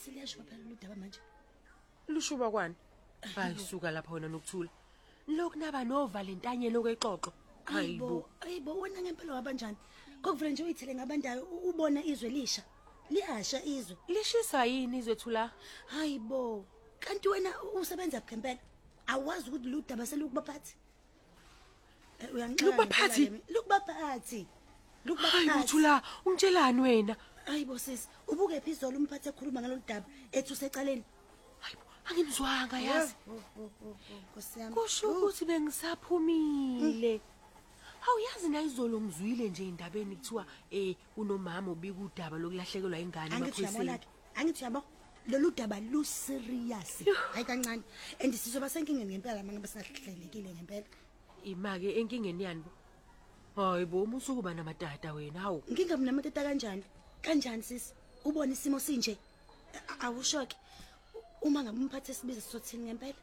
ngathi liyasho phela ludaba manje. Lushuba kwani? Hayi suka lapha wena nokuthula. Lokhu naba no Valentine lokexoxo. Hayibo. Ayibo wena ngempela wabanjani? Kokuvule nje uyithele ngabandayo ubona izwe lisha. Liyasha izwe. Lishisa yini izwe thula? Hayibo. Kanti wena usebenza phempela. Awazi ukuthi ludaba selukubaphathi. Lukubaphathi? Lukubaphathi. Hayibo thula, ungitshelani wena? Hayibo sisi, ubuke phi izolo umphathi ekhuluma ngalolu daba ethi usecaleni. Hayibo, angimzwanga yazi. Nkosiyami. Kusho ukuthi bengisaphumile. Awuyazi na izolo ngizwile nje indabeni kuthiwa unomama ubika udaba lokulahlekelwa ingane emaphoyiseni. Angithi yabo lolu daba lu serious. Hayi kancane. And sizoba senkingeni ngempela manje besingahlelekile ngempela. Imake enkingeni yani bo. Hayibo umusuku bana matata wena hawu. Ngingabi namatata kanjani? Kanjani sisi? Ubona isimo sinje. Awushoke. Uma ngabe umphathe sibiza sizothini ngempela?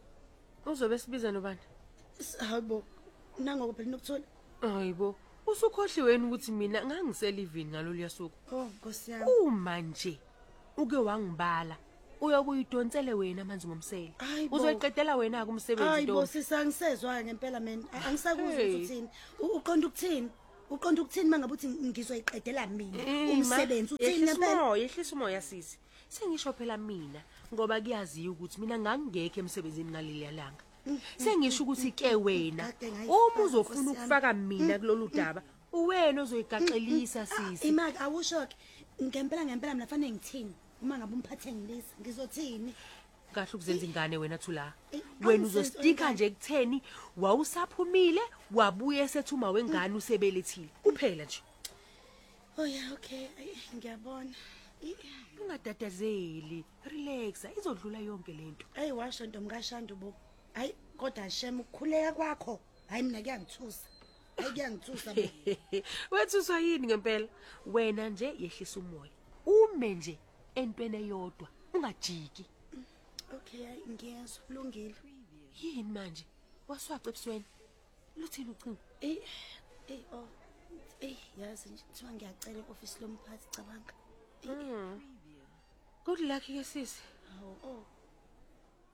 Uzobe sibiza nobani? Hayibo. Nangoku phela nokuthola. Hayibo. Usukhohliweni ukuthi mina ngangiselivini ngalolu yasuku. Nkosi yami. Uma nje uke wangibala uyobuya udonsele wena manje ngomsele. Uzoyiqedela wena ke umsebenzi Hayibo sisangisezwa ngempela mina. Angisakuzwa ukuthi uthini. Uqonda ukuthini? Uqonda ukuthini mangabe uthi ngizoyiqedela mina umsebenzi uthini ngempela? Yehlisa umoya sisi. Sengisho phela mina ngoba kuyaziyo ukuthi mina ngangingekho emsebenzini ngaleli langa. Sengisho ukuthi ke wena uma uzofuna ukufaka mina kulolu daba uwena ozoyigaxelisa sisi. Imaki awushoke ngempela mina fanele ngithini uma ngabe umphathe ngilisa ngizothini? Kahle ukuzenza ingane wena thula. Wena uzostika nje kutheni wawusaphumile wabuye esethuma wengane usebelethile. Kuphela nje. Oh yeah okay ngiyabona. Ungadatazeli, relaxa izodlula yonke lento. Hey washo ntombi kaShandu bo. Hayi kodwa Shem ukukhuleka kwakho. Hayi mina kuyangithusa. Hayi kuyangithusa bo. Wethuswa yini ngempela? Wena nje yehlisa umoya. Ume nje entweni eyodwa, ungajiki. Okay ngiyezwa kulungile. Yini manje? Waswaca ebusweni. Luthini ucingo? Yazi nje kuthiwa ngiyacela e-office lomphathi cabanga. Good luck ke sisi. Oh